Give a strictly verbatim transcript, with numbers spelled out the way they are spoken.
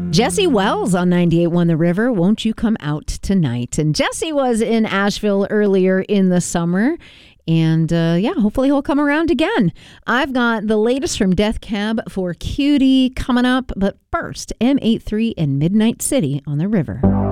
Jesse Wells on ninety-eight point one The River, Won't You Come Out Tonight? And Jesse was in Asheville earlier in the summer. And uh, yeah, hopefully he'll come around again. I've got the latest from Death Cab for Cutie coming up. But first, M eighty-three and Midnight City on the River.